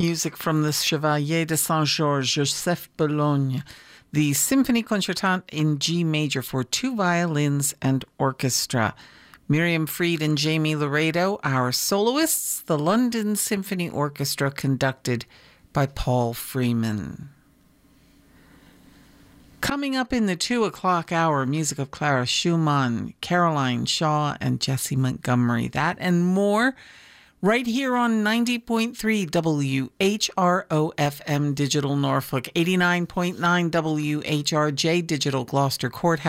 Music from the Chevalier de Saint-Georges, Joseph Bologne. The Symphony Concertante in G major for 2 violins and orchestra. Miriam Fried and Jamie Laredo, our soloists. The London Symphony Orchestra, conducted by Paul Freeman. Coming up in the 2 o'clock hour, music of Clara Schumann, Caroline Shaw, and Jessie Montgomery. That and more right here on 90.3 WHRO-FM Digital Norfolk, 89.9 WHRJ Digital Gloucester Courthouse.